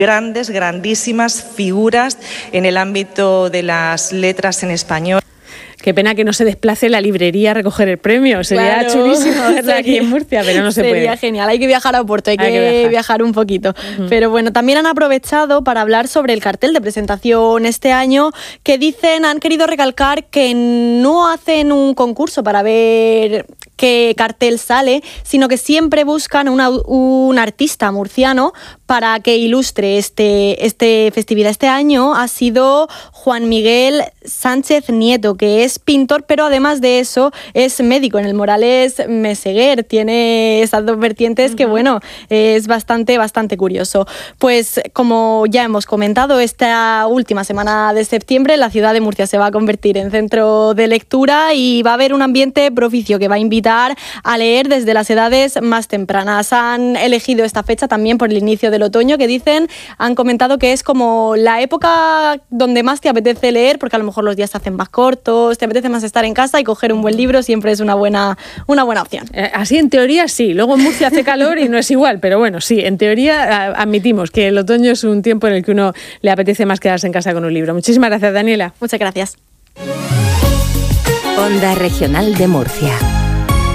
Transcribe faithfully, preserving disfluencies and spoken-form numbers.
grandes, grandísimas figuras en el ámbito de las letras en español. Qué pena que no se desplace la librería a recoger el premio. Sería claro, chulísimo verla aquí en Murcia, pero no se sería puede. Sería genial. Hay que viajar a Oporto, hay, hay que, que viajar. viajar un poquito. Uh-huh. Pero bueno, también han aprovechado para hablar sobre el cartel de presentación este año, que dicen, han querido recalcar que no hacen un concurso para ver qué cartel sale, sino que siempre buscan una, un artista murciano para que ilustre este, este festividad. Este año ha sido Juan Miguel Sánchez Nieto, que es pintor, pero además de eso es médico en el Morales Meseguer. Tiene esas dos vertientes uh-huh. que, bueno, es bastante, bastante curioso. Pues como ya hemos comentado, esta última semana de septiembre la ciudad de Murcia se va a convertir en centro de lectura y va a haber un ambiente propicio que va a invitar a leer desde las edades más tempranas. Han elegido esta fecha también por el inicio del otoño, que dicen, han comentado que es como la época donde más te apetece leer, porque a lo mejor los días se hacen más cortos, te apetece más estar en casa y coger un buen libro siempre es una buena, una buena opción. Eh, así en teoría sí, luego en Murcia hace calor y no es igual, pero bueno, sí, en teoría a, admitimos que el otoño es un tiempo en el que uno le apetece más quedarse en casa con un libro. Muchísimas gracias, Daniela. Muchas gracias. Onda Regional de Murcia.